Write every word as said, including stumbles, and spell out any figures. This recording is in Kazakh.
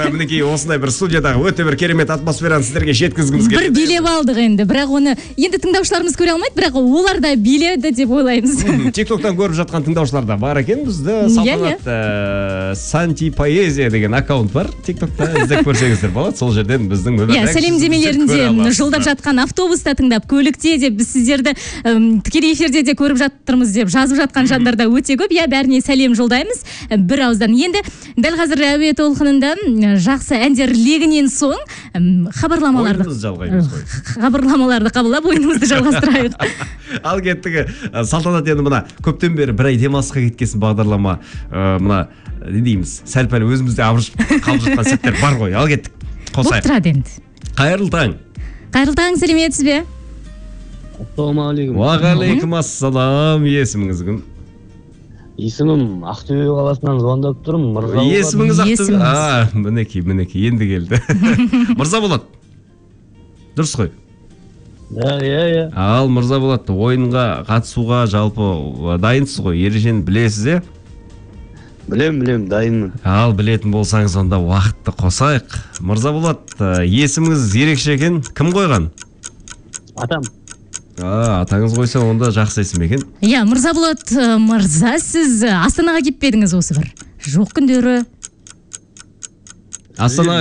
мінекей осындай бір студиядағы өте бір керемет атмосфераны сіздерге жеткізгіміз келеді. Бір билеп алдық енді, бірақ оны енді тыңдаушыларымыз көре алмайды, бірақ олар да биледі деп ойлаймыз. Тиктоктан көріп жатқан тыңдаушылар да бар екен, бізді Салтанат Санти Поэзия деген аккаунт бар тиктокта, іздеп көрсеңіздер болады, сол жерден біздің сәлемдемелерінде жолдап жатқан автобуста тыңдап, көлікте де біз сіздерді тікелей эфирде де көріп жатырмыз деп жазып жатқан жандар да өте көп. Я бәріне сәлем жолдаймыз бір ауыздан. Енді дәл қазір әуе толқынында жақсы әндер легінен соң хабарламаларды хабарламаларды қабылдап ойынымызды жалғастырайық. Ал кеттігі Салтанат, енді мына көптен бері бір ай демалысқа кеткесін бағдарлама мына не дейміз, сәл-пәл өзімізде абыржып қалып жатқан сәттер бар ғой. Ал кеттік, қосайық. Болып тұрады енді. Қайырлы таң. Қайырлы таң, сәлеметсіз бе? Ассалаумағалейкум. Уағалейкум ассалам. Есіміңіз кім? Есімім Ақтөбе қаласынан звондап тұрмын. Есіміңіз Ақтөбе? А, мінекей, мінекей, енді келді. Мырзаболат. Дұрыс қой? Иә, иә, иә. Ал Мырзаболат, ойынға қатысуға жалпы дайынсыз ғой, ережені білесіз, е? Білем, білем, дайынмын. Ал білетін болсаңыз, онда уақытты қосайық. Мырзаболат, есіміңіз ерекше екен, кім қойған? Атам. А, атаңыз қойса, онда жақсы есім екен. Иә, Мырзаболат мырза, сіз Астанаға келіп пе едіңіз осы бір жоқ күндері? Астана